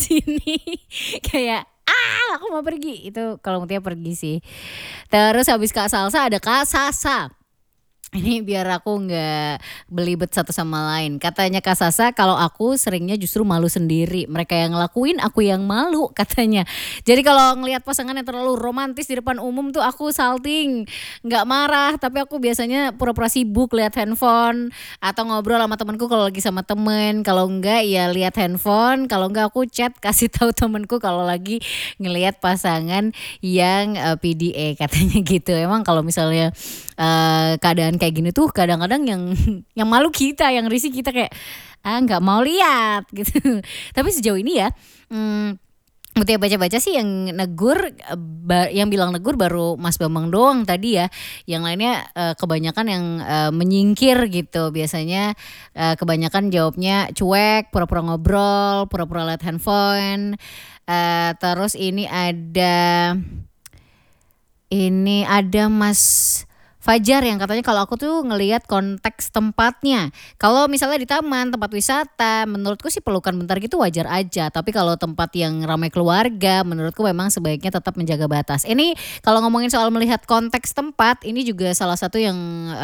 sini. Kayak aku mau pergi. Itu kalau Mutia pergi sih. Terus habis Kak Salsa ada Kak Sasa. Ini biar aku nggak belibet satu sama lain. Katanya Kak Sasa, kalau aku seringnya justru malu sendiri. Mereka yang ngelakuin, aku yang malu katanya. Jadi kalau ngelihat pasangan yang terlalu romantis di depan umum tuh aku salting. Nggak marah, tapi aku biasanya pura-pura sibuk lihat handphone. Atau ngobrol sama temanku kalau lagi sama temen. Kalau enggak ya lihat handphone. Kalau enggak aku chat kasih tahu temanku kalau lagi ngelihat pasangan yang PDA katanya gitu. Emang kalau misalnya keadaan kayak gini tuh kadang-kadang yang malu kita, yang risih kita kayak nggak mau lihat gitu. Tapi sejauh ini ya, Mutia baca-baca sih yang negur, yang bilang negur baru Mas Bambang doang tadi ya. Yang lainnya kebanyakan yang menyingkir gitu. Biasanya kebanyakan jawabnya cuek, pura-pura ngobrol, pura-pura lihat handphone. Terus ini ada Mas Fajar yang katanya kalau aku tuh ngelihat konteks tempatnya. Kalau misalnya di taman, tempat wisata, menurutku sih pelukan bentar gitu wajar aja. Tapi kalau tempat yang ramai keluarga, menurutku memang sebaiknya tetap menjaga batas. Ini kalau ngomongin soal melihat konteks tempat, ini juga salah satu yang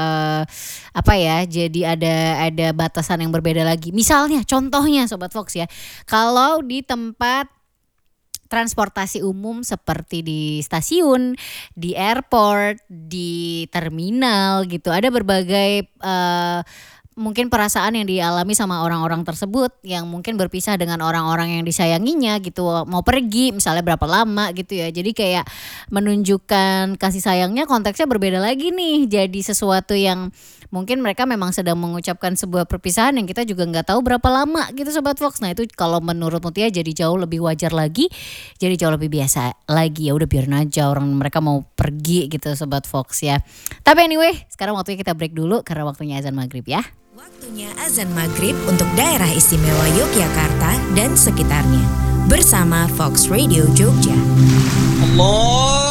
jadi ada batasan yang berbeda lagi. Misalnya, contohnya Sobat Fox ya, kalau di tempat transportasi umum seperti di stasiun, di airport, di terminal gitu. Ada berbagai mungkin perasaan yang dialami sama orang-orang tersebut yang mungkin berpisah dengan orang-orang yang disayanginya gitu. Mau pergi misalnya berapa lama gitu ya. Jadi kayak menunjukkan kasih sayangnya konteksnya berbeda lagi nih. Jadi sesuatu yang mungkin mereka memang sedang mengucapkan sebuah perpisahan yang kita juga nggak tahu berapa lama gitu Sobat Fox. Nah itu kalau menurut Mutia jadi jauh lebih wajar lagi, jadi jauh lebih biasa lagi. Ya udah biarin aja orang mereka mau pergi gitu Sobat Fox ya. Tapi anyway, sekarang waktunya kita break dulu karena waktunya azan maghrib ya. Waktunya azan maghrib untuk daerah istimewa Yogyakarta dan sekitarnya bersama Fox Radio Jogja. Allah